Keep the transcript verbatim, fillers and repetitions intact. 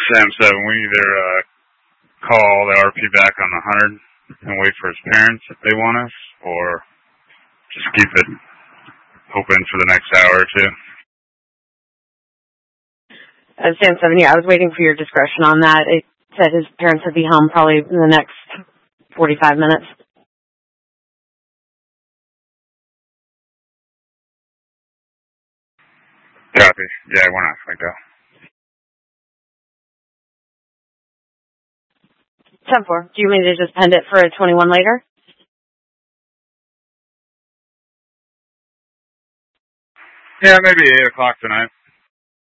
Sam seven, we either uh, call the R P back on the one hundred and wait for his parents if they want us, or just keep it open for the next hour or two. Uh, Sam seven, yeah, I was waiting for your discretion on that. It said his parents would be home probably in the next forty-five minutes. Copy. Yeah, we're not going to go. ten four, do you mean to just pend it for a twenty-one later? Yeah, maybe eight o'clock tonight.